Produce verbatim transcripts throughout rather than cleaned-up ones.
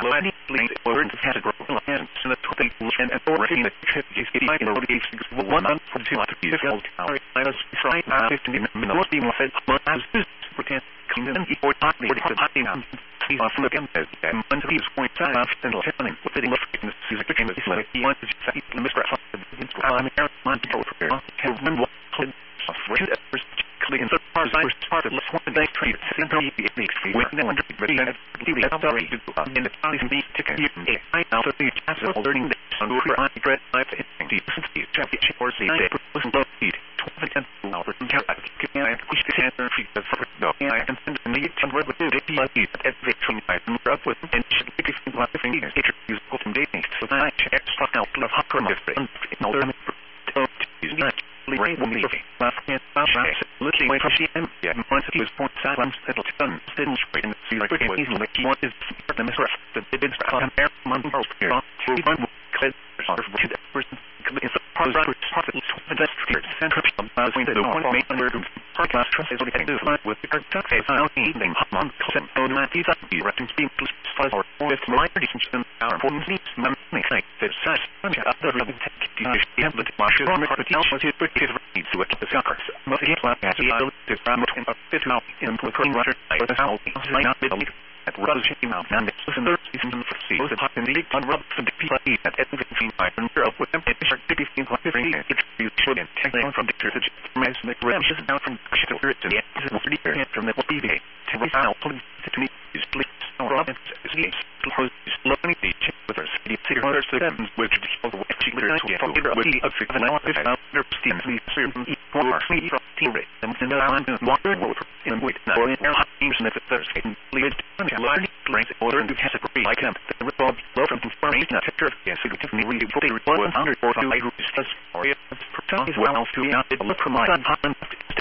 bloody link or into category and in the topic and authority that trip is getting like no days one month from two to be filled out I was trying to fifteen minutes being fed as this pretend clean and before talking with the talking on see off the game that one to these points out and telling what they look in the season became this like he wanted to say the mistress of the begins to on the air on to go for have one what software that first clicking so far as I was part of the one day trade simply it makes me with no under but then leave it out already in the policy be ticket I now the chapter learning that on where I read life in the championship or the day was low speed twenty hours and can I push the center feet the first no I can send me to work with the D at the train I up with and should be different what the thing is use bottom dating so I check extra help of hacker different in order to use not Rain will be last hand looking away from C M. Yeah, once it was point silence, it'll turn, didn't straight in the sea like it was easily. He wanted the mistress, the bids for some air, month, or here. Two, one, clear, or to the person, it's a part of profit, and that's clear. Center of the one main under part class trust is what it can do with the current tax. I'll need them, month, consent, no, not these up, be wrapped in steam, plus, five, or four, fifth, my prediction, our important needs, money, like, it's such, and other living tech, you have the marshal, or the teach, to needs to the suckers. Most of the class has to to from a fifth out in the current rutter by the south, like not middle at rubber shaking out and it's in the season for sea. Was it hot in the on rubber for the people at everything I can up with them. It's sharp to be seen like different. It's you should and take on from the church. From the ramshes down from the to the end of the year from the T V. To the out to me is please. Robin is slowly beach with her city city to them which is actually clear to get from the African outfit out there steam we serve more free from theory and the island water water in with now in hot teams and the Thursday lead to large strength order and has a free like them the report low from information at picture yes it can really put a report one hundred four five stress or is well to out it look from my happened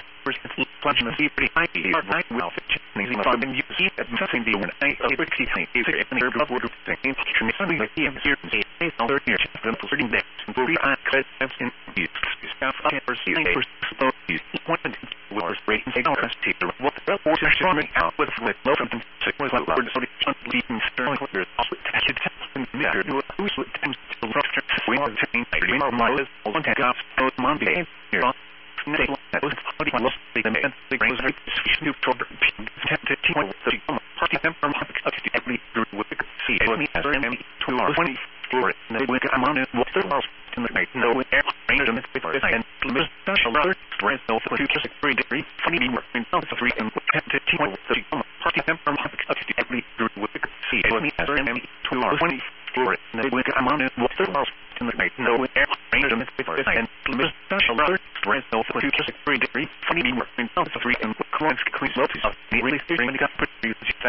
Plunging the sea pretty high, hard night, well, easy funding, you see, at nothing the one night, a quick sea tank, is it in the herb of water, thing, kitchen, something like the here, a other year, them for certain decks, and for I cut them in use, staff, I can't perceive, first, suppose, use, one, wars, rating, say, no, rest, take, what the force is strong, out with, with, low from, sick, was like, loud, so the chunk, leading, sterling, clear, also, attached, and matter, who's with, and, still, rupture, we are, turning, I dream, our miles, all one, take off, both, Monday, here, Say that was how do you lost the man the brains are new program tempted to the party them from every group with the see me as enemy two or twenty for it and they will come on and what the lost in the night no air range and the first and limit special other stress no for future three degree funny working on three and tempted to the party them from every group with the see me as enemy two or twenty for it and they will come on and what the lost in the night no air range and the first and limit special other stress no for future three degree funny working on three and clean notice of the really steering got produced